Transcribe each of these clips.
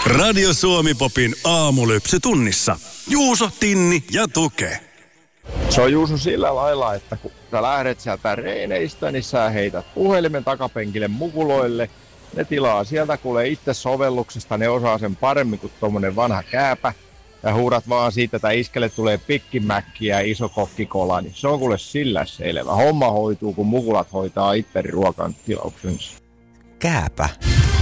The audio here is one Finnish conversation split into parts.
Radio Suomi Popin aamulypsy tunnissa. Juuso, Tinni ja Tuke. Se on Juuso sillä lailla, että kun sä lähdet sieltä reeneistä, niin sä heität puhelimen takapenkille mukuloille. Ne tilaa sieltä, kuulee itse sovelluksesta, ne osaa sen paremmin kuin tommonen vanha kääpä. Ja huudat vaan siitä, että iskelle tulee pikkimäkkiä ja iso kokkikola, niin se on kuule sillä selvä. Homma hoituu, kun mukulat hoitaa itse ruokan tilauksensa. Kääpä.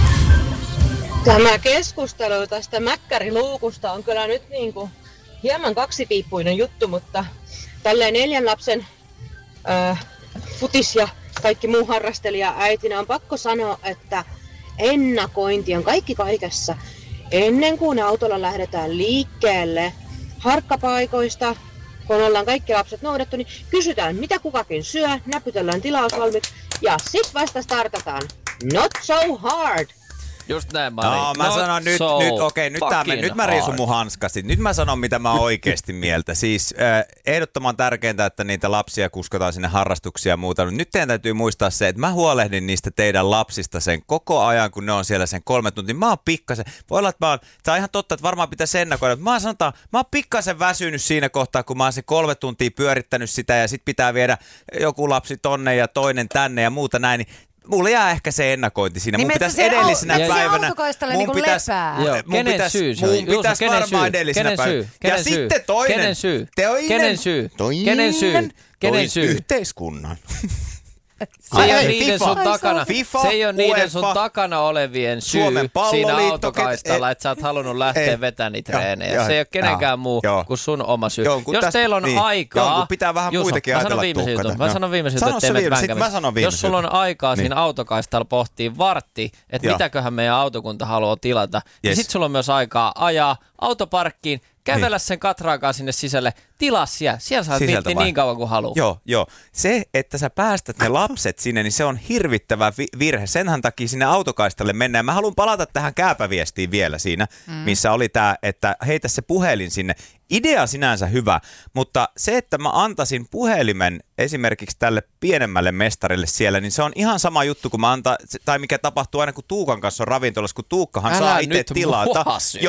Tämä keskustelu tästä mäkkäriluukusta on kyllä nyt niinku hieman kaksipiippuinen juttu, mutta tälleen 4 lapsen futis ja kaikki muu harrastelija äitinä on pakko sanoa, että ennakointi on kaikki kaikessa. Ennen kuin autolla lähdetään liikkeelle harkkapaikoista, kun ollaan kaikki lapset noudattu, niin kysytään mitä kukakin syö, näpytellään tilausvalmiiksi ja sit vasta startataan. Not so hard! Just näin, Mari. No, mä sanon nyt mä riisun mun hanskasin. Nyt mä sanon, mitä mä oikeesti mieltä. Siis ehdottoman tärkeintä, että niitä lapsia kuskataan sinne harrastuksia ja muuta. Nyt teidän täytyy muistaa se, että mä huolehdin niistä teidän lapsista sen koko ajan, kun ne on siellä sen 3 tuntia. Mä oon pikkasen, voi olla, että tää on ihan totta, että varmaan pitäisi ennakoida. Mä oon pikkasen väsynyt siinä kohtaa, kun mä oon se 3 tuntia pyörittänyt sitä ja sit pitää viedä joku lapsi tonne ja toinen tänne ja muuta näin. Niin mulla jää ehkä se ennakointi siinä. Mun pitäisi edellisenä päivänä. Mun pitäisi varmaan edellisenä päivänä. Ja sitten toinen. Kenen syy? Kenen syy? Yhteiskunnan. Se ei ole niiden sun takana. Se ei ole niiden sun takana olevien syy siinä autokaistalla, että sä oot halunnut lähteä vetämään niitä treenejä. Se ei ole kenenkään muu kuin sun oma syy. Jos teillä on aikaa... Jonkun pitää vähän muitakin ajatella tuukkata. Mä sanon viimeisen jutun, ettei meitä väänkämistä. Jos sulla on aikaa siinä autokaistalla pohtia vartti, että mitäköhän meidän autokunta haluaa tilata, niin sit sulla on myös aikaa ajaa autoparkkiin, kävellä sen katraakaan sinne sisälle, tilaa siellä. Siellä saa viitti niin kauan kuin haluaa. Joo. Se, että sä päästät ne lapset sinne, niin se on hirvittävä virhe. Senhän takia sinne autokaistalle mennään. Mä haluan palata tähän kääpäviestiin vielä siinä, missä oli tää, että heitä se puhelin sinne. Idea sinänsä hyvä, mutta se, että mä antaisin puhelimen esimerkiksi tälle pienemmälle mestarille siellä, niin se on ihan sama juttu, kun tai mikä tapahtuu aina, kun Tuukan kanssa on ravintolassa, kun Tuukkahan saa itse tilata.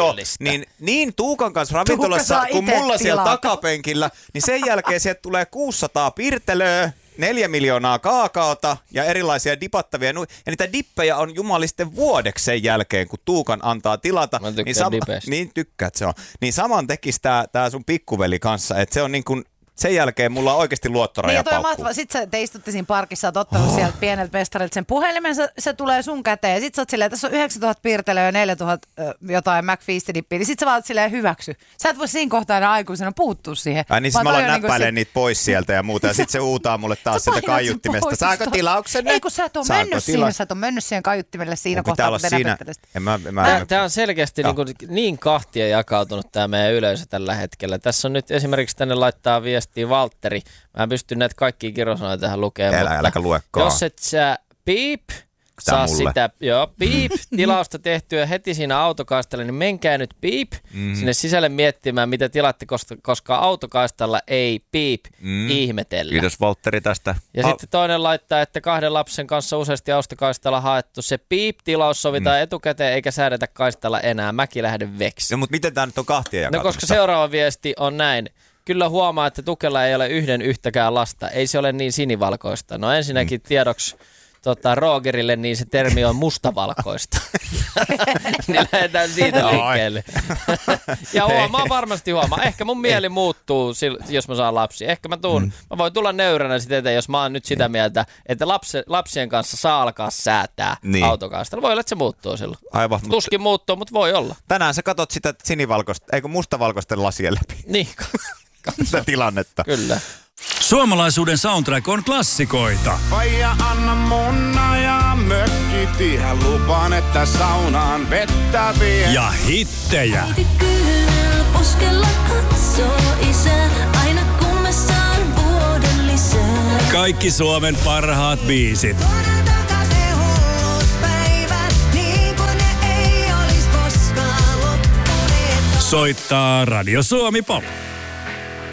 Niin Tuukan kanssa ravintolassa, kun mulla siellä takapenkillä, niin sen jälkeen sieltä tulee 600 pirtelöä, 4 miljoonaa kaakaota ja erilaisia dipattavia. Ja niitä dippejä on jumalisten vuodeksi sen jälkeen, kun Tuukan antaa tilata. Mä tykkään dipeistä. Niin tykkäät se on. Niin saman tekisi tää sun pikkuveli kanssa, että se on niin kuin... Sen jälkeen mulla on oikeasti luottoraja paukkuu. Sitten te istutte siinä parkissa, oot ottanut sieltä pieneltä mestarilta sen puhelimen, se tulee sun käteen. Ja sit sä oot silleen, tässä on 9000 piirtelöä ja 4000 jotain McFeastidippiä. Niin sit sä vaan oot silleen hyväksy. Sä et voi siinä kohtaa enää aikuisena puuttua siihen. Niin sit mä aloin näppäilemään niitä pois sieltä ja muuta. Ja sit se uutaa mulle taas sieltä kaiuttimesta. Saako tilauksen? Ei kun sä et ole mennyt siihen. Sä et ole mennyt siihen kaiuttimelle siinä kohtaa, kun te näpettelistä. Tää on selkeästi niin kahtia jakautunut tää meidän yleisö tällä hetkellä. Tässä on nyt esimerkiksi tänne laittaa viestiä Valtteri. Mä en pysty näitä kaikkia kirosanoja tähän lukemaan. Äläkä luekaan. Jos et sä saa sitä tilausta tehtyä heti siinä autokaistalla, niin menkää nyt sinne sisälle miettimään, mitä tilatte, koska autokaistalla ei ihmetellä. Kiitos Valtteri tästä. Ja sitten toinen laittaa, että 2 lapsen kanssa useasti autokaistalla haettu se tilaus sovitaan etukäteen eikä säädetä kaistalla enää. Mäkin lähden veksi. No mutta miten tää nyt on kahtia jakautunut? No koska seuraava viesti on näin. Kyllä huomaa, että Tukella ei ole yhtäkään lasta. Ei se ole niin sinivalkoista. No ensinnäkin tiedoksi Rogerille, niin se termi on mustavalkoista. Niin lähdetään siitä liikkeelle. Ja varmasti huomaa. Ehkä mun mieli muuttuu, jos mä saan lapsia. Ehkä mä voin tulla nöyränä sitten eteen, jos mä oon nyt sitä mieltä, että lapsien kanssa saa alkaa säätää autokaistalla. Voi olla, että se muuttuu silloin. Aivan. Tuskin muuttuu, mutta voi olla. Tänään sä katot sitä mustavalkoisten lasien läpi. Niin. Sitä tilannetta. Kyllä. Suomalaisuuden soundtrack on klassikoita. Faija, anna mun ajaa mökkiti, hän lupaan, että saunaan vettä vie. Ja hittejä. Äiti kyynel poskella katsoo isä, aina kun mä saan vuoden lisää. Kaikki Suomen parhaat biisit. Niin kuin ne ei olis koskaan loppuneet. Soittaa Radio Suomi Pop.